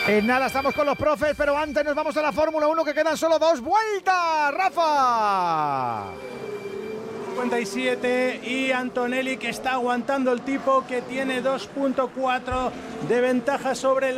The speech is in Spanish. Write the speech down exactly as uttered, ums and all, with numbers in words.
En nada, estamos con los profes, pero antes nos vamos a la Fórmula uno, que quedan solo dos vueltas. ¡Rafa! cincuenta y siete y Antonelli, que está aguantando el tipo, que tiene dos punto cuatro de ventaja sobre la